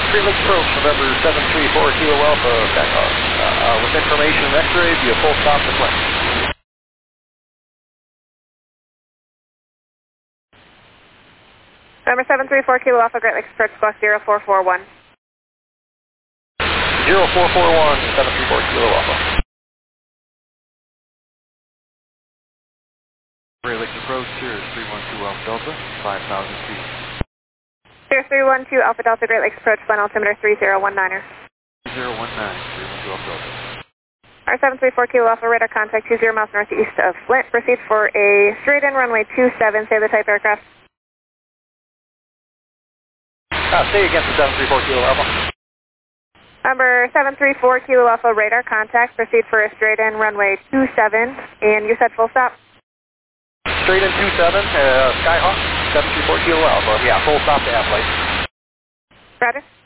Great Lakes approach, November 734 Kilo Alpha, Skyhawk. With information and X-ray, via full stop to Flint. Number 734 Kilo Alpha, Great Lakes approach, squawk 0441. 0441, 734 Kilo Alpha. Great Lakes approach, Sirius 312 Alpha Delta, 5,000 feet. Sirius 312 Alpha Delta, Great Lakes approach, Flint altimeter 3019er. 3019, 312 Alpha Delta. Our 734 Kilo Alpha, radar contact 20 miles northeast of Flint. Proceed for a straight in runway 27, say the type aircraft. Stay against the 734 Kilo Alpha. Number 734 Kilo Alpha, radar contact. Proceed for a straight in runway 27, and you said full stop? Straight in 27, Skyhawk, 734 Kilo Alpha. Yeah, full stop to half light. Roger.